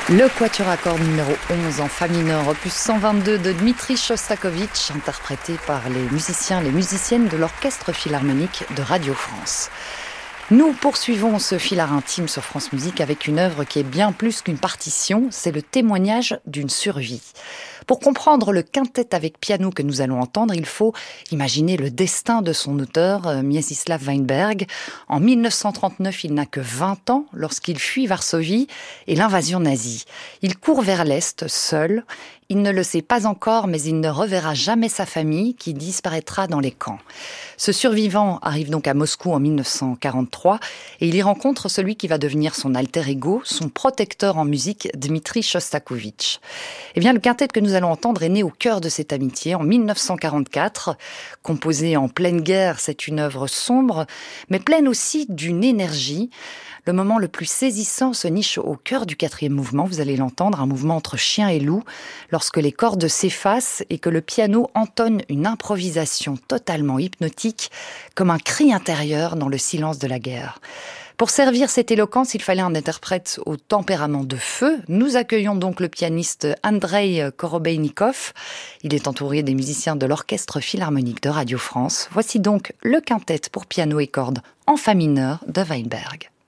Le quatuor à cordes numéro 11 en fa mineur, opus 122 de Dmitri Shostakovich, interprété par les musiciens, les musiciennes de l'Orchestre Philharmonique de Radio France. Nous poursuivons ce filard intime sur France Musique avec une œuvre qui est bien plus qu'une partition, c'est le témoignage d'une survie. Pour comprendre le quintet avec piano que nous allons entendre, il faut imaginer le destin de son auteur, Mieczysław Weinberg. En 1939, il n'a que 20 ans lorsqu'il fuit Varsovie et l'invasion nazie. Il court vers l'Est, seul. Il ne le sait pas encore, mais il ne reverra jamais sa famille qui disparaîtra dans les camps. Ce survivant arrive donc à Moscou en 1943 et il y rencontre celui qui va devenir son alter ego, son protecteur en musique, Dmitri Shostakovich. Eh bien, le quintet que nous allons entendre est né au cœur de cette amitié en 1944. Composé en pleine guerre, c'est une œuvre sombre, mais pleine aussi d'une énergie. Le moment le plus saisissant se niche au cœur du quatrième mouvement, vous allez l'entendre, un mouvement entre chien et loup, lorsque les cordes s'effacent et que le piano entonne une improvisation totalement hypnotique, comme un cri intérieur dans le silence de la guerre. Pour servir cette éloquence, il fallait un interprète au tempérament de feu. Nous accueillons donc le pianiste Andrei Korobeynikov. Il est entouré des musiciens de l'Orchestre Philharmonique de Radio France. Voici donc le quintet pour piano et cordes en fa mineur de Weinberg.